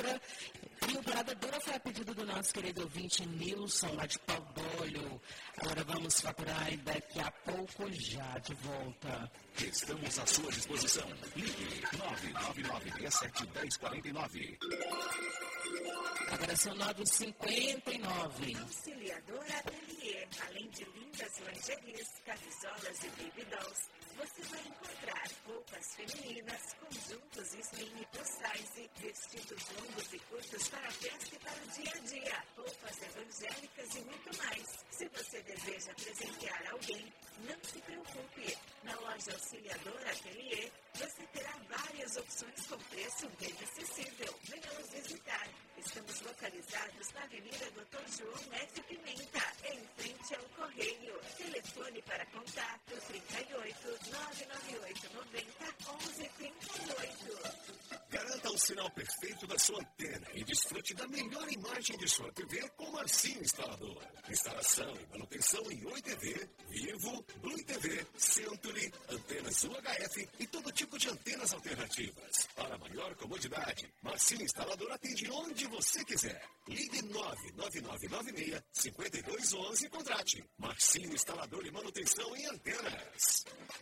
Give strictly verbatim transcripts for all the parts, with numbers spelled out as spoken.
Operadora. E operadora foi a pedido do nosso querido ouvinte Nilson, lá de Pau d'Olho. Agora vamos faturar e daqui a pouco já de volta. Estamos à sua disposição. Ligue nove nove nove seis sete um zero quatro nove. Agora são nove e cinquenta e nove. Auxiliadora Atelier, além de lindas lingeries, camisolas e baby dolls, você vai encontrar roupas femininas, conjuntos slim plus size, vestidos longos e curtos para a festa e para o dia a dia, roupas evangélicas e muito mais. Se você deseja presentear alguém, não se preocupe. Na loja Auxiliadora Atelier, você terá várias opções com preço bem acessível. Venha nos visitar. Estamos localizados na Avenida doutor João F. Pimenta, em frente ao Correio. Telefone para contato trinta e oito, nove nove oito, noventa, onze, trinta e oito. Garanta o sinal perfeito da sua antena e desfrute da melhor imagem de sua T V com Marcinho Instalador. Instalação e manutenção em Oi T V, Vivo, Blue T V, Century, antenas U H F e todo tipo de antenas alternativas. Para maior comodidade, Marcinho Instalador atende onde você quiser. Ligue nove nove nove nove seis, cinco dois um um e contrate. Marcinho Instalador e manutenção em antenas.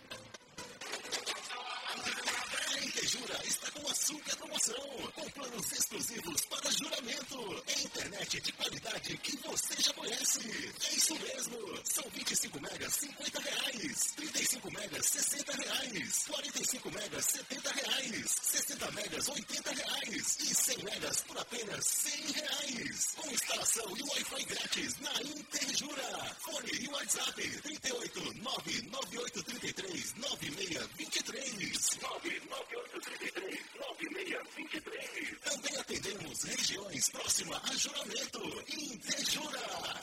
Tejura está com a super promoção, com planos exclusivos para juramento. É internet de qualidade que você já conhece. É isso mesmo. São vinte e cinco megas, cinquenta reais. trinta e cinco megas, sessenta reais. quarenta e cinco megas, setenta reais. sessenta megas, oitenta reais. E cem megas por apenas cem reais. Com instalação e Wi-Fi grátis na Interjura. Fone e WhatsApp trinta e oito, nove nove oito três três, nove seis dois três. nove nove oito três três, nove seis dois três. Também atendemos regiões próximas a Juramento. Interjura.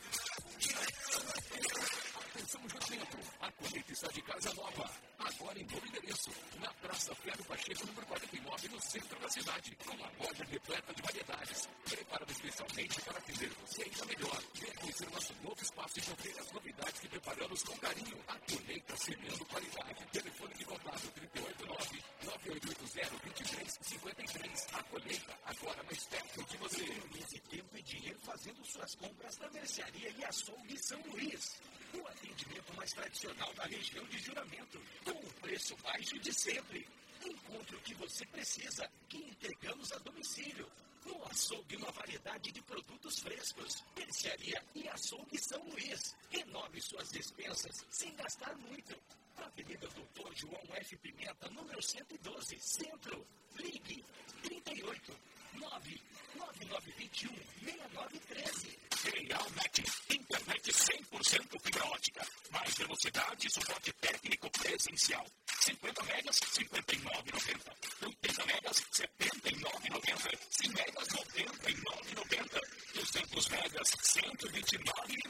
Atenção, Juramento. A colheita está de casa nova. Agora em novo endereço. Na Praça Ferro Pacheco, número quarenta e nove, no centro da cidade. Com uma loja repleta de variedades. Preparada especialmente para atender você ainda melhor. Venha conhecer nosso novo espaço e conferir as novidades que preparamos com carinho. A colheita semeando qualidade. Telefone de contato trinta e oito, nove nove oito oito zero, dois três cinco três. A colheita agora mais perto de você. Economize tempo e dinheiro fazendo suas compras na Mercearia e Açougue São Luís. O atendimento mais tradicional da região de Juramento, com o preço baixo de sempre. Encontre o que você precisa, que entregamos a domicílio. No açougue, uma variedade de produtos frescos. Mercearia e Açougue São Luís. Renove suas despensas sem gastar muito. Avenida doutor João F. Pimenta, número cento e doze, Centro. Ligue trinta e oito, nove nove nove dois um, seis nove um três. Real Net, internet cem por cento fibra ótica. Mais velocidade e suporte técnico presencial. cinquenta megas, cinquenta e nove reais e noventa centavos. oitenta megas, setenta e nove reais e noventa centavos. cem megas, noventa e nove reais e noventa centavos. duzentos megas, cento e vinte e nove reais e